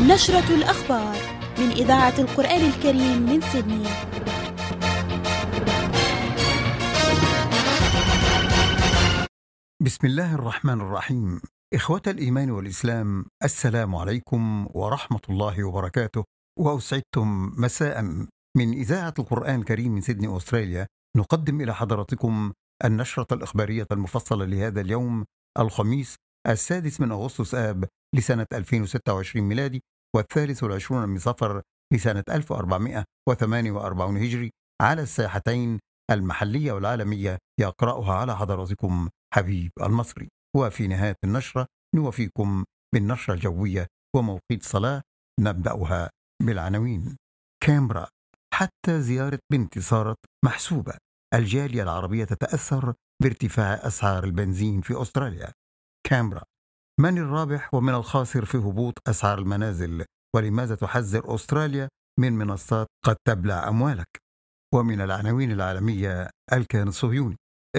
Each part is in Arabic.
نشرة الأخبار من إذاعة القرآن الكريم من سيدني. بسم الله الرحمن الرحيم. إخوة الإيمان والإسلام، السلام عليكم ورحمة الله وبركاته، وأسعدتم مساء من إذاعة القرآن الكريم من سيدني أستراليا. نقدم إلى حضراتكم النشرة الإخبارية المفصلة لهذا اليوم الخميس 6 أغسطس آب لسنة 2026 ميلادي، و23 من صفر لسنة 1448 هجري، على الساحتين المحلية والعالمية. يقرأها على حضراتكم حبيب المصري. وفي نهاية النشرة نوفيكم بالنشرة الجوية وموقيت صلاة. نبدأها بالعناوين. كامبرا: حتى زيارة بنتي صارت محسوبة. الجالية العربية تتأثر بارتفاع أسعار البنزين في أستراليا. كامبرا: من الرابح ومن الخاسر في هبوط أسعار المنازل؟ ولماذا تحذر أستراليا من منصات قد تبلع أموالك؟ ومن العناوين العالمية: الكيان الصهيوني: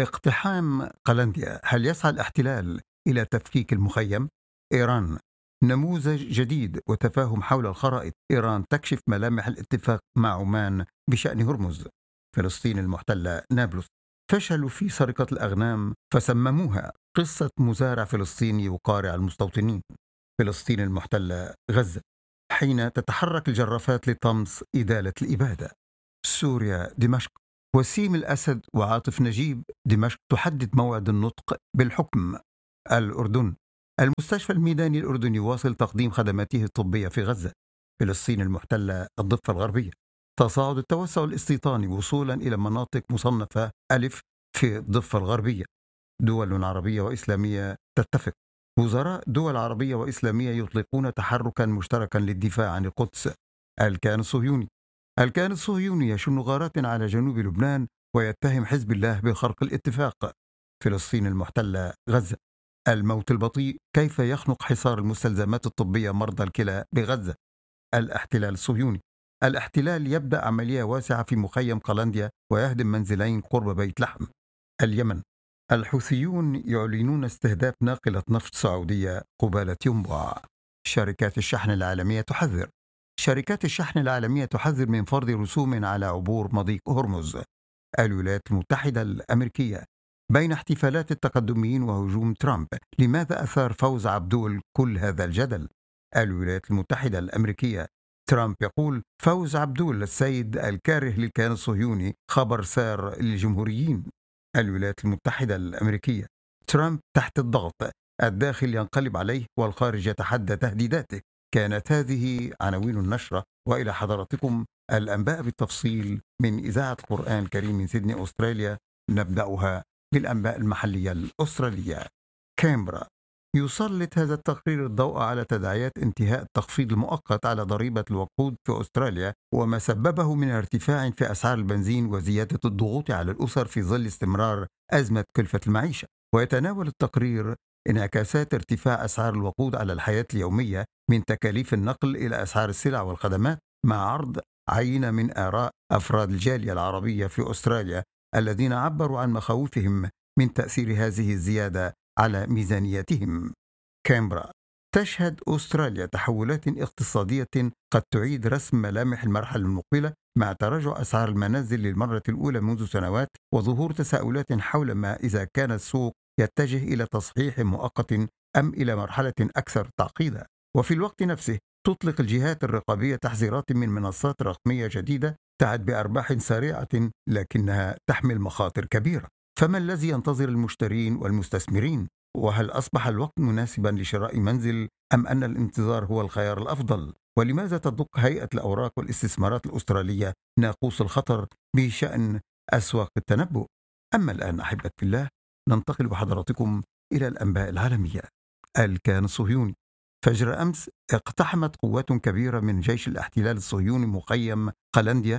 اقتحام قلنديا، هل يسعى الاحتلال إلى تفكيك المخيم؟ إيران: نموذج جديد وتفاهم حول الخرائط. إيران تكشف ملامح الاتفاق مع عمان بشأن هرمز. فلسطين المحتلة نابلس: فشلوا في سرقة الأغنام فسمموها. قصة مزارع فلسطيني يقارع المستوطنين. فلسطين المحتلة غزة: حين تتحرك الجرافات لطمس إدالة الإبادة. سوريا دمشق: وسيم الأسد وعاطف نجيب. دمشق تحدد موعد النطق بالحكم. الأردن: المستشفى الميداني الأردني يواصل تقديم خدماته الطبية في غزة. فلسطين المحتلة الضفة الغربية: تصاعد التوسع الاستيطاني وصولا إلى مناطق مصنفة ألف في الضفة الغربية. دول عربية وإسلامية تتفق. وزراء دول عربية وإسلامية يطلقون تحركا مشتركا للدفاع عن القدس. الكيان الصهيوني: الكيان الصهيوني يشن غارات على جنوب لبنان ويتهم حزب الله بخرق الاتفاق. فلسطين المحتلة غزة: الموت البطيء، كيف يخنق حصار المستلزمات الطبية مرضى الكلى بغزة. الاحتلال الصهيوني: الاحتلال يبدأ عملية واسعة في مخيم قلنديا ويهدم منزلين قرب بيت لحم. اليمن: الحوثيون يعلنون استهداف ناقلة نفط سعودية قبالة ينبع. شركات الشحن العالمية تحذر. شركات الشحن العالمية تحذر من فرض رسوم على عبور مضيق هرمز. الولايات المتحدة الأمريكية: بين احتفالات التقدميين وهجوم ترامب، لماذا أثار فوز عبدول كل هذا الجدل؟ الولايات المتحدة الأمريكية: ترامب يقول فوز عبدول السيد الكاره للكيان الصهيوني خبر سار للجمهوريين. الولايات المتحدة الأمريكية: ترامب تحت الضغط، الداخل ينقلب عليه والخارج يتحدى تهديداته. كانت هذه عناوين النشرة، وإلى حضراتكم الأنباء بالتفصيل من إذاعة القرآن الكريم من سيدني أستراليا. نبدأها بالأنباء المحلية الأسترالية. كامبرا: يسلط هذا التقرير الضوء على تداعيات انتهاء التخفيض المؤقت على ضريبة الوقود في أستراليا وما سببه من ارتفاع في أسعار البنزين وزيادة الضغوط على الأسر في ظل استمرار أزمة كلفة المعيشة. ويتناول التقرير انعكاسات ارتفاع أسعار الوقود على الحياة اليومية، من تكاليف النقل إلى أسعار السلع والخدمات، مع عرض عينة من آراء أفراد الجالية العربية في أستراليا الذين عبروا عن مخاوفهم من تأثير هذه الزيادة على ميزانيتهم. كامبرا: تشهد أستراليا تحولات اقتصادية قد تعيد رسم ملامح المرحلة المقبلة، مع تراجع أسعار المنازل للمرة الأولى منذ سنوات، وظهور تساؤلات حول ما إذا كان السوق يتجه إلى تصحيح مؤقت أم إلى مرحلة أكثر تعقيدا. وفي الوقت نفسه تطلق الجهات الرقابية تحذيرات من منصات رقمية جديدة تعد بأرباح سريعة لكنها تحمل مخاطر كبيرة. فما الذي ينتظر المشترين والمستثمرين؟ وهل أصبح الوقت مناسبا لشراء منزل أم أن الانتظار هو الخيار الأفضل؟ ولماذا تدق هيئة الأوراق والاستثمارات الأسترالية ناقوس الخطر بشأن أسواق التنبؤ؟ أما الآن أحبة الله، ننتقل بحضراتكم إلى الأنباء العالمية. الكيان الصهيوني: فجر أمس اقتحمت قوات كبيرة من جيش الاحتلال الصهيوني مخيم قلنديا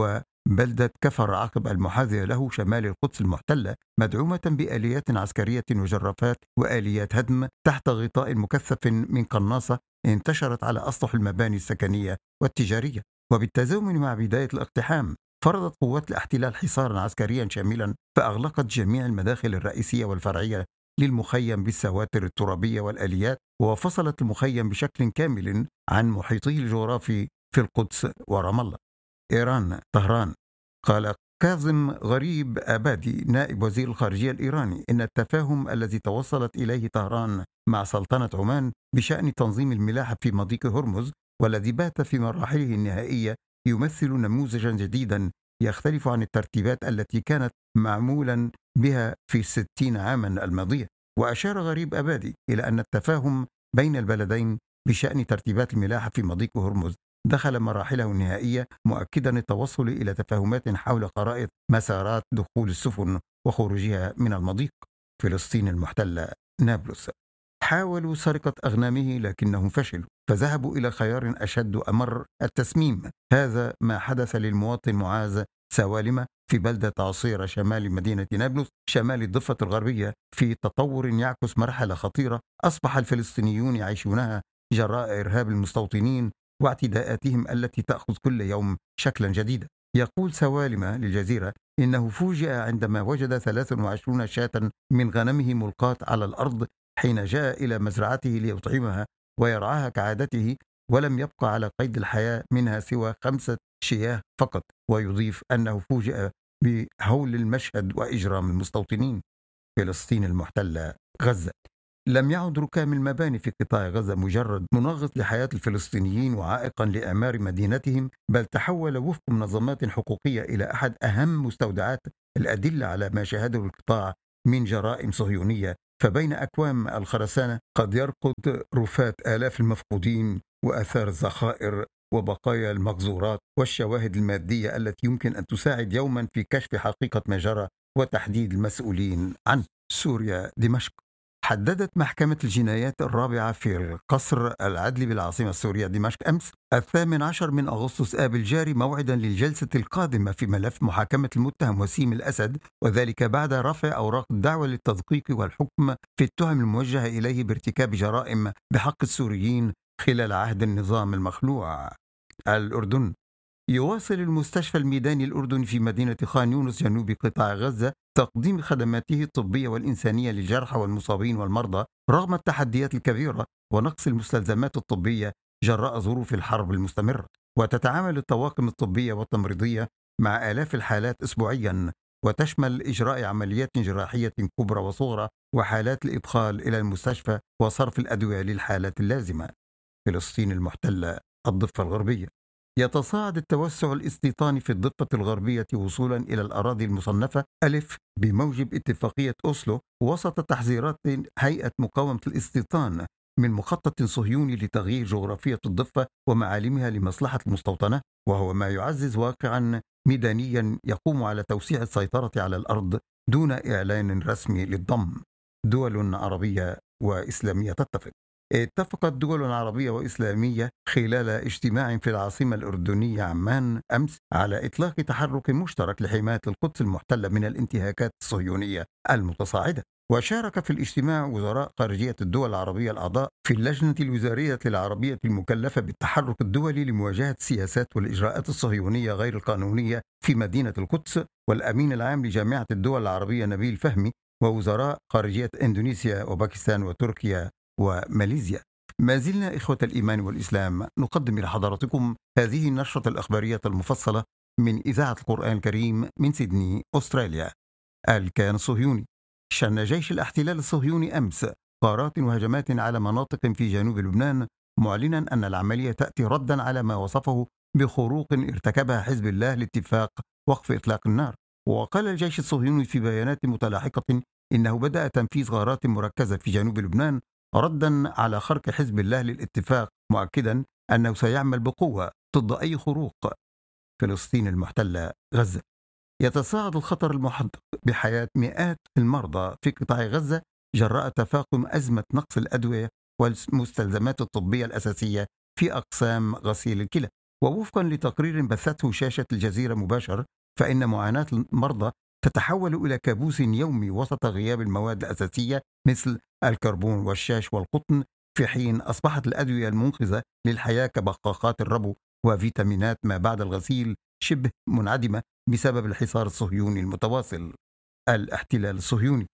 وبلدة كفر عقب المحاذية له شمال القدس المحتلة، مدعومة بآليات عسكرية وجرافات وآليات هدم تحت غطاء مكثف من قناصة انتشرت على أسطح المباني السكنية والتجارية. وبالتزامن مع بداية الاقتحام فرضت قوات الاحتلال حصارا عسكريا شاملا، فأغلقت جميع المداخل الرئيسية والفرعية للمخيم بالسواتر الترابية والآليات، وفصلت المخيم بشكل كامل عن محيطه الجغرافي في القدس ورام الله. إيران طهران. قال كاظم غريب آبادي نائب وزير الخارجية الإيراني إن التفاهم الذي توصلت إليه طهران مع سلطنة عمان بشأن تنظيم الملاحة في مضيق هرمز والذي بات في مراحله النهائية يمثل نموذجا جديدا يختلف عن الترتيبات التي كانت معمولا بها في 60 عاما الماضية. وأشار غريب آبادي إلى أن التفاهم بين البلدين بشأن ترتيبات الملاحة في مضيق هرمز دخل مراحله النهائية، مؤكدا التوصل إلى تفاهمات حول خرائط مسارات دخول السفن وخروجها من المضيق. فلسطين المحتلة نابلس. حاولوا سرقة أغنامه لكنهم فشلوا، فذهبوا إلى خيار أشد أمر: التسميم. هذا ما حدث للمواطن معاذ سوالمة في بلدة عصيرة شمال مدينة نابلس شمال الضفة الغربية، في تطور يعكس مرحلة خطيرة أصبح الفلسطينيون يعيشونها جراء إرهاب المستوطنين واعتداءاتهم التي تأخذ كل يوم شكلا جديدا. يقول سوالمة للجزيرة إنه فوجئ عندما وجد 23 شاة من غنمه ملقاة على الأرض حين جاء إلى مزرعته ليطعمها ويرعاها كعادته، ولم يبقى على قيد الحياة منها سوى 5 شياه فقط. ويضيف أنه فوجئ بهول المشهد وإجرام المستوطنين. فلسطين المحتلة غزة. لم يعد ركام المباني في قطاع غزة مجرد منغص لحياة الفلسطينيين وعائقا لإعمار مدينتهم، بل تحول وفق منظمات حقوقية إلى أحد أهم مستودعات الأدلة على ما شاهده القطاع من جرائم صهيونية. فبين أكوام الخرسانة قد يرقد رفات آلاف المفقودين وآثار الذخائر وبقايا المخزورات والشواهد المادية التي يمكن أن تساعد يوما في كشف حقيقة ما جرى وتحديد المسؤولين عنه. سوريا دمشق. حددت محكمة الجنايات الرابعة في القصر العدلي بالعاصمة السورية دمشق أمس 18 من أغسطس آب الجاري موعدا للجلسة القادمة في ملف محاكمة المتهم وسيم الأسد، وذلك بعد رفع أوراق الدعوة للتدقيق والحكم في التهم الموجهة إليه بارتكاب جرائم بحق السوريين خلال عهد النظام المخلوع. الأردن. يواصل المستشفى الميداني الأردني في مدينة خان يونس جنوب قطاع غزة تقديم خدماته الطبية والإنسانية للجرحى والمصابين والمرضى رغم التحديات الكبيرة ونقص المستلزمات الطبية جراء ظروف الحرب المستمرة. وتتعامل الطواقم الطبية والتمريضية مع آلاف الحالات أسبوعيا، وتشمل إجراء عمليات جراحية كبرى وصغرى وحالات الإدخال إلى المستشفى وصرف الأدوية للحالات اللازمة. فلسطين المحتلة الضفة الغربية. يتصاعد التوسع الاستيطاني في الضفة الغربية وصولا إلى الأراضي المصنفة ألف بموجب اتفاقية أوسلو، وسط تحذيرات هيئة مقاومة الاستيطان من مخطط صهيوني لتغيير جغرافية الضفة ومعالمها لمصلحة المستوطنة، وهو ما يعزز واقعا ميدانيا يقوم على توسيع السيطرة على الأرض دون إعلان رسمي للضم. دول عربية وإسلامية تتفق. اتفقت دول عربية وإسلامية خلال اجتماع في العاصمة الأردنية عمان أمس على إطلاق تحرك مشترك لحماية القدس المحتلة من الانتهاكات الصهيونية المتصاعدة. وشارك في الاجتماع وزراء خارجية الدول العربية الأعضاء في اللجنة الوزارية العربية المكلفة بالتحرك الدولي لمواجهة السياسات والإجراءات الصهيونية غير القانونية في مدينة القدس، والأمين العام لجامعة الدول العربية نبيل فهمي، ووزراء خارجية إندونيسيا وباكستان وتركيا وماليزيا. ما زلنا إخوة الإيمان والإسلام نقدم إلى حضراتكم هذه النشرة الأخبارية المفصلة من إذاعة القرآن الكريم من سيدني أستراليا. الكيان الصهيوني. شن جيش الاحتلال الصهيوني أمس غارات وهجمات على مناطق في جنوب لبنان، معلنا أن العملية تأتي ردا على ما وصفه بخروق ارتكبها حزب الله لاتفاق وقف إطلاق النار. وقال الجيش الصهيوني في بيانات متلاحقة إنه بدأ تنفيذ غارات مركزة في جنوب لبنان ردا على خرق حزب الله للاتفاق، مؤكدا أنه سيعمل بقوة ضد أي خروق. فلسطين المحتلة غزة. يتصاعد الخطر المحدق بحياة مئات المرضى في قطاع غزة جراء تفاقم أزمة نقص الأدوية والمستلزمات الطبية الأساسية في أقسام غسيل الكلى. ووفقا لتقرير بثته شاشة الجزيرة مباشر، فإن معاناة المرضى تتحول إلى كابوس يومي وسط غياب المواد الأساسية مثل الكربون والشاش والقطن، في حين أصبحت الأدوية المنقذة للحياة كبقاقات الربو وفيتامينات ما بعد الغسيل شبه منعدمة بسبب الحصار الصهيوني المتواصل. الاحتلال الصهيوني.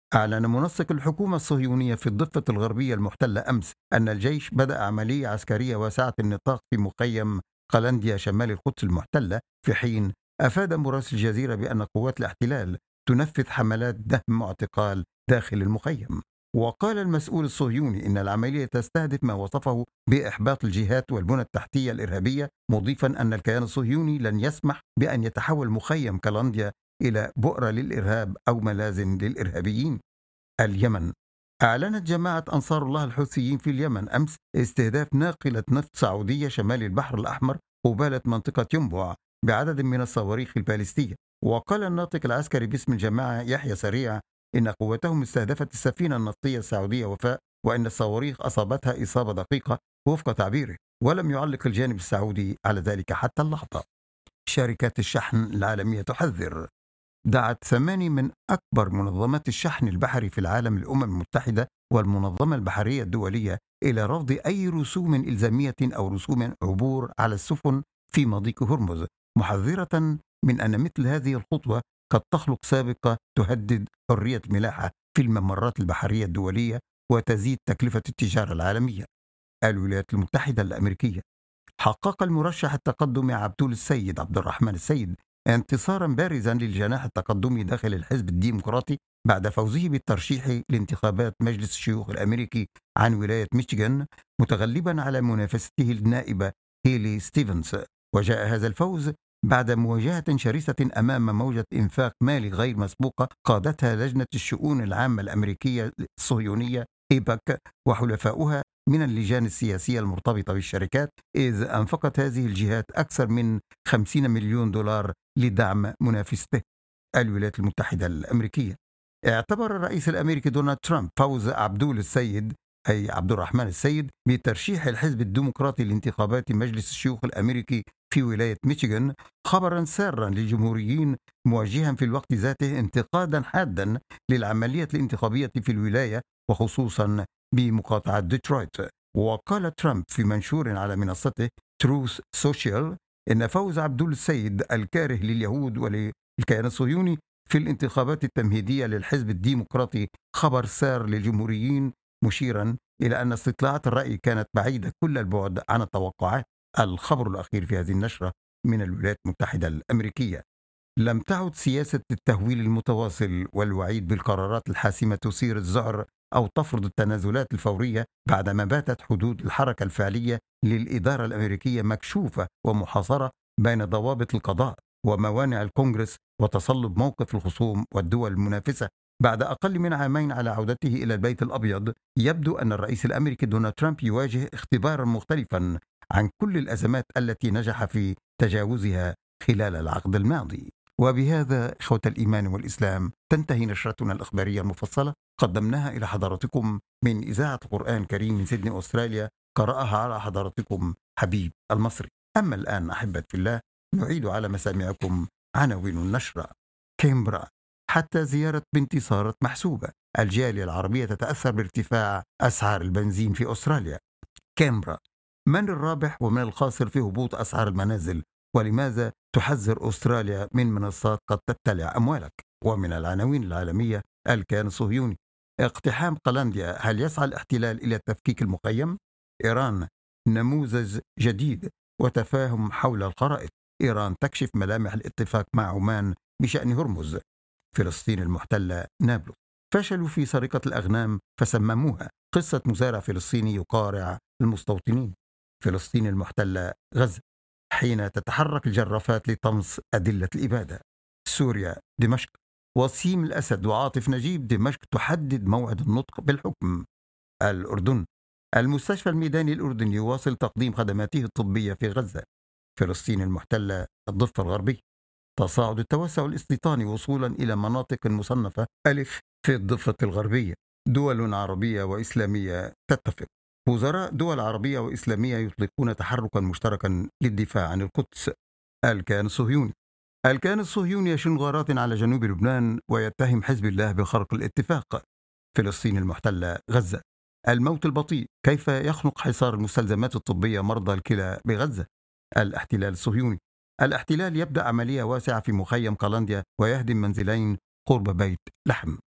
أعلن منسق الحكومة الصهيونية في الضفة الغربية المحتلة أمس أن الجيش بدأ عملية عسكرية واسعة النطاق في مخيم قلنديا شمال القدس المحتلة، في حين أفاد مراسل الجزيرة بأن قوات الاحتلال تنفذ حملات دهم واعتقال داخل المخيم. وقال المسؤول الصهيوني إن العملية تستهدف ما وصفه بإحباط الجهات والبنى التحتية الإرهابية، مضيفا أن الكيان الصهيوني لن يسمح بأن يتحول مخيم قلنديا إلى بؤرة للإرهاب أو ملاذ للإرهابيين. اليمن. أعلنت جماعة أنصار الله الحوثيين في اليمن أمس استهداف ناقلة نفط سعودية شمال البحر الأحمر قبالة منطقة ينبع بعدد من الصواريخ البالستية. وقال الناطق العسكري باسم الجماعة يحيى سريع إن قوتهم استهدفت السفينة النفطية السعودية وفاء، وإن الصواريخ أصابتها إصابة دقيقة وفق تعبيره، ولم يعلق الجانب السعودي على ذلك حتى اللحظة. شركات الشحن العالمية تحذر. دعت 8 من أكبر منظمات الشحن البحري في العالم الأمم المتحدة والمنظمة البحرية الدولية إلى رفض أي رسوم إلزامية أو رسوم عبور على السفن في مضيق هرمز، محذرة من أن مثل هذه الخطوة قد تخلق سابقة تهدد حرية الملاحة في الممرات البحرية الدولية وتزيد تكلفة التجارة العالمية. الولايات المتحدة الأمريكية. حقق المرشح التقدمي عبدول السيد عبد الرحمن السيد انتصارا بارزا للجناح التقدمي داخل الحزب الديمقراطي بعد فوزه بالترشيح لانتخابات مجلس الشيوخ الأمريكي عن ولاية ميشيغان، متغلبا على منافسته النائبة هيلي ستيفنز. وجاء هذا الفوز بعد مواجهة شرسة أمام موجة إنفاق مالي غير مسبوقة قادتها لجنة الشؤون العامة الأمريكية الصهيونية إيباك وحلفاؤها من اللجان السياسية المرتبطة بالشركات، إذ أنفقت هذه الجهات أكثر من 50 مليون دولار لدعم منافسته. الولايات المتحدة الأمريكية. اعتبر الرئيس الأمريكي دونالد ترامب فوز عبدول السيد أي عبد الرحمن السيد بترشيح الحزب الديمقراطي لانتخابات مجلس الشيوخ الأمريكي في ولاية ميشيغان خبرا سارا للجمهوريين، موجها في الوقت ذاته انتقادا حادا للعملية الانتخابية في الولاية وخصوصا بمقاطعة ديترويت. وقال ترامب في منشور على منصته تروث سوشيال إن فوز عبدول السيد الكاره لليهود وللكيان الصهيوني في الانتخابات التمهيدية للحزب الديمقراطي خبر سار للجمهوريين، مشيرا إلى أن استطلاعات الرأي كانت بعيدة كل البعد عن التوقعات. الخبر الأخير في هذه النشرة من الولايات المتحدة الأمريكية. لم تعد سياسة التهويل المتواصل والوعيد بالقرارات الحاسمة تثير الذعر أو تفرض التنازلات الفورية بعدما باتت حدود الحركة الفعلية للإدارة الأمريكية مكشوفة ومحاصرة بين ضوابط القضاء وموانع الكونغرس وتصلب موقف الخصوم والدول المنافسة. بعد أقل من عامين على عودته إلى البيت الأبيض، يبدو أن الرئيس الأمريكي دونالد ترامب يواجه اختبارا مختلفا عن كل الأزمات التي نجح في تجاوزها خلال العقد الماضي. وبهذا إخوة الإيمان والإسلام تنتهي نشرتنا الإخبارية المفصلة، قدمناها إلى حضراتكم من إذاعة القرآن الكريم من سيدني أستراليا، قرأها على حضراتكم حبيب المصري. أما الآن أحبة في الله، نعيد على مسامعكم عناوين النشرة. كامبرا. حتى زيارة بنتي صارت محسوبة، الجالية العربية تتأثر بارتفاع أسعار البنزين في أستراليا. كامبرا. من الرابح ومن الخاسر في هبوط أسعار المنازل؟ ولماذا تحذر أستراليا من منصات قد تبتلع أموالك؟ ومن العناوين العالمية، الكيان الصهيوني. اقتحام قلنديا، هل يسعى الاحتلال إلى تفكيك المخيم؟ إيران. نموذج جديد وتفاهم حول الخرائط، إيران تكشف ملامح الاتفاق مع عمان بشأن هرمز. فلسطين المحتلة نابلس. فشلوا في سرقة الأغنام فسمموها، قصة مزارع فلسطيني يقارع المستوطنين. فلسطين المحتلة غزة، حين تتحرك الجرافات لطمس أدلة الإبادة. سوريا. دمشق. وسيم الأسد وعاطف نجيب، دمشق تحدد موعد النطق بالحكم. الأردن. المستشفى الميداني الأردني يواصل تقديم خدماته الطبية في غزة. فلسطين المحتلة الضفة الغربي. تصاعد التوسع الاستيطاني وصولا إلى مناطق مصنفة ألف في الضفة الغربية. دول عربية وإسلامية تتفق. وزراء دول عربية وإسلامية يطلقون تحركا مشتركا للدفاع عن القدس. الكيان الصهيوني. الكيان الصهيوني يشن غارات على جنوب لبنان ويتهم حزب الله بخرق الاتفاق. فلسطين المحتلة غزة. الموت البطيء، كيف يخنق حصار المستلزمات الطبية مرضى الكلى بغزة. الاحتلال الصهيوني. الاحتلال يبدأ عملية واسعة في مخيم قلنديا ويهدم منزلين قرب بيت لحم.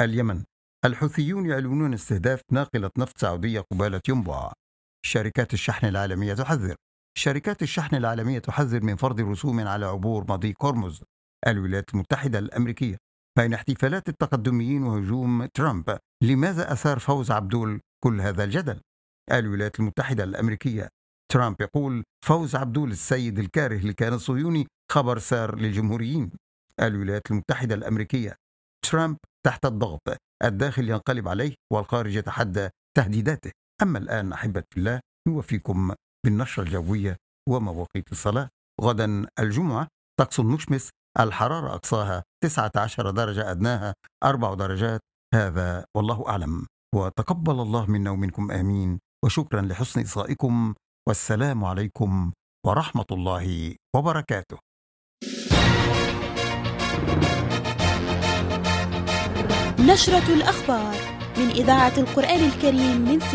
اليمن، الحوثيون يعلنون استهداف ناقلة نفط سعودية قبالة ينبع. شركات الشحن العالمية تحذر. شركات الشحن العالمية تحذر من فرض رسوم على عبور مضيق هرمز. الولايات المتحدة الأمريكية: بين احتفالات التقدميين وهجوم ترامب، لماذا أثار فوز عبدول كل هذا الجدل؟ الولايات المتحدة الأمريكية: ترامب يقول فوز عبدول السيد الكاره لكيان الصهيوني خبر سار للجمهوريين. الولايات المتحدة الأمريكية: ترامب تحت الضغط، الداخل ينقلب عليه والخارج يتحدى تهديداته. أما الآن أحبة الله، نوفيكم بالنشرة الجوية ومواقيت الصلاة. غدا الجمعة طقس مشمس، الحرارة أقصاها 19 درجة، أدناها 4 درجات. هذا والله أعلم، وتقبل الله منا ومنكم آمين، وشكرا لحسن إصغائكم، والسلام عليكم ورحمة الله وبركاته. نشرة الأخبار من إذاعة القرآن الكريم من